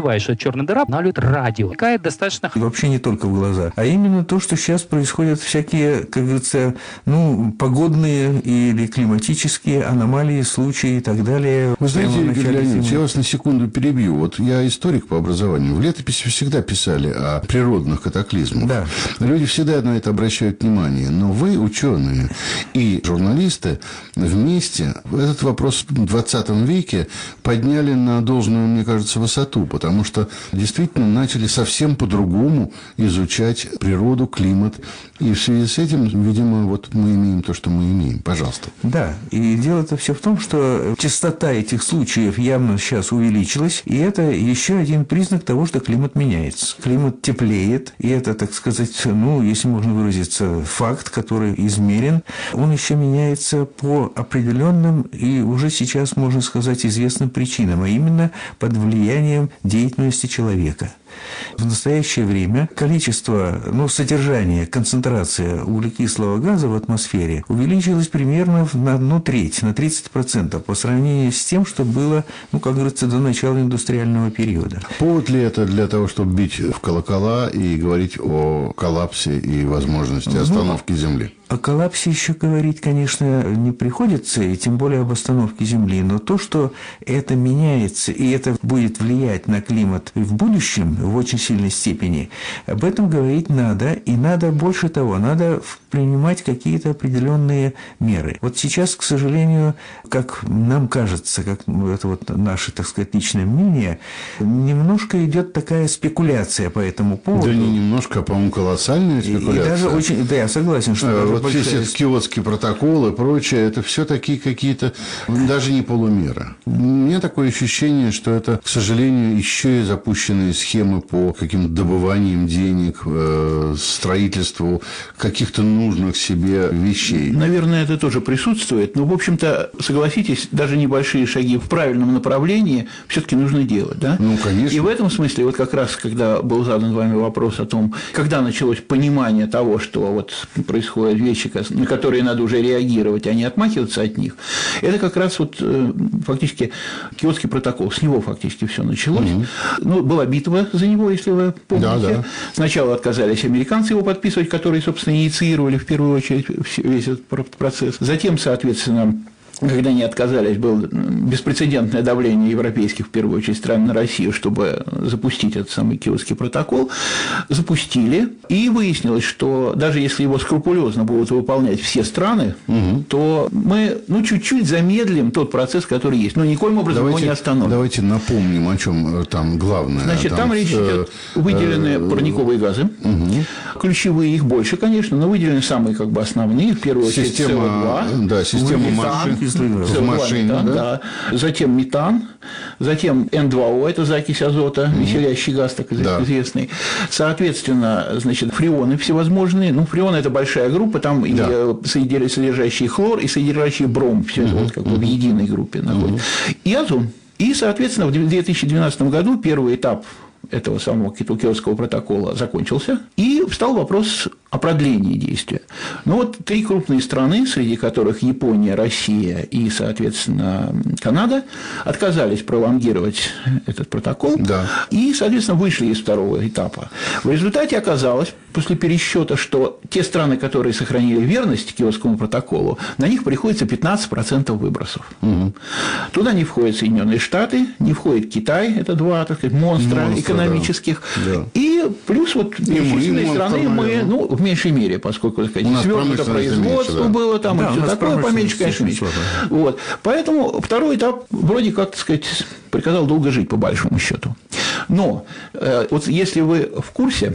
что черная дыра аналит радио. Какая достаточно... И вообще не только в глаза, а именно то, что сейчас происходят всякие, как говорится, погодные или климатические аномалии, случаи и так далее. Вы знаете, Игорь Леонидович, я вас на секунду перебью. Вот я историк по образованию. В летописи всегда писали о природных катаклизмах. Да. Люди всегда на это обращают внимание. Но вы, ученые и журналисты, вместе этот вопрос в 20 веке подняли на должную, мне кажется, высоту, потому что действительно начали совсем по-другому изучать природу, климат. И в связи с этим, видимо, вот мы имеем то, что мы имеем. Пожалуйста. Да, и дело-то все в том, что частота этих случаев явно сейчас увеличилась, и это еще один признак того, что климат меняется. Климат теплеет, и это, так сказать, если можно выразиться, факт, который измерен, он еще меняется по определенным и уже сейчас, можно сказать, известным причинам, а именно под влиянием деятельности человека. В настоящее время количество, содержание, концентрация углекислого газа в атмосфере увеличилась примерно на 1/3, на 30% по сравнению с тем, что было, как говорится, до начала индустриального периода. Повод ли это для того, чтобы бить в колокола и говорить о коллапсе и возможности остановки Земли? О коллапсе еще говорить, конечно, не приходится, и тем более об остановке Земли. Но то, что это меняется, и это будет влиять на климат в будущем в очень сильной степени, об этом говорить надо. И надо, больше того, надо принимать какие-то определенные меры. Вот сейчас, к сожалению, как нам кажется, как это вот наше, так сказать, личное мнение, немножко идет такая спекуляция по этому поводу. Да не немножко, а, по-моему, колоссальная спекуляция. И даже очень, да, я согласен, что вот весь этот Киотский протокол и прочее, это все такие какие-то, даже не полумеры. У меня такое ощущение, что это, к сожалению, еще и запущенные схемы по каким-то добываниям денег, строительству каких-то нужных себе вещей. Наверное, это тоже присутствует, но, в общем-то, согласитесь, даже небольшие шаги в правильном направлении все-таки нужно делать, да? Конечно. И в этом смысле, вот как раз, когда был задан вами вопрос о том, когда началось понимание того, что вот происходят вещи, на которые надо уже реагировать, а не отмахиваться от них, это как раз вот фактически Киотский протокол, с него фактически все началось. Была битва за него, если вы помните. Да. Сначала отказались американцы его подписывать, которые, собственно, инициировали в первую очередь весь этот процесс. Затем, соответственно, когда они отказались, было беспрецедентное давление европейских, в первую очередь, стран на Россию, чтобы запустить этот самый Киотский протокол. Запустили, и выяснилось, что даже если его скрупулезно будут выполнять все страны, то мы чуть-чуть замедлим тот процесс, который есть. Но никоим образом его не остановим. Давайте напомним, о чем там главное. Значит, там речь идет выделены парниковые газы. Ключевые, их больше, конечно, но выделены самые основные, в первую очередь СО2. Да, система машин. В машине, да. Затем метан, затем N2O, это закись азота, веселящий газ, так известный. Соответственно, фреоны всевозможные. Фреоны – это большая группа, там и содержащие хлор, и содержащие бром, все это в единой группе находится. И озон. И, соответственно, в 2012 году первый этап этого самого Киотского протокола закончился, и встал вопрос о продлении действия. Три крупные страны, среди которых Япония, Россия и, соответственно, Канада, отказались пролонгировать этот протокол и, соответственно, вышли из второго этапа. В результате оказалось, после пересчета, что те страны, которые сохранили верность Киотскому протоколу, на них приходится 15% выбросов. Туда не входят Соединенные Штаты, не входит Китай, это два, монстра экономических. Да. И плюс перечисленные страны мы, в меньшей мере, поскольку свернуто производство было там, и все такое, поменьше, конечно, меньше. Поэтому второй этап вроде как, приказал долго жить, по большому счету. Но если вы в курсе,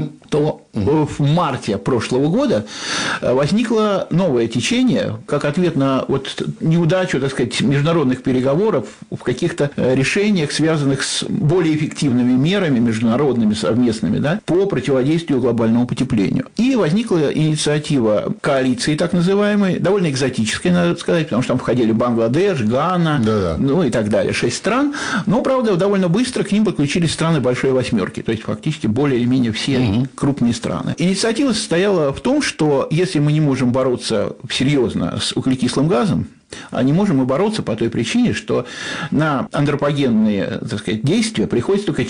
то в марте прошлого года возникло новое течение, как ответ на неудачу, международных переговоров в каких-то решениях, связанных с более эффективными мерами международными, совместными, по противодействию глобальному потеплению. И возникла инициатива коалиции, так называемой, довольно экзотической, надо сказать, потому что там входили Бангладеш, Гана, и так далее, 6 стран. Но, правда, довольно быстро к ним подключились страны Большой Восьмерки, то есть фактически более или менее все крупные страны. Инициатива состояла в том, что если мы не можем бороться серьезно с углекислым газом, а не можем мы бороться по той причине, что на антропогенные, действия приходится только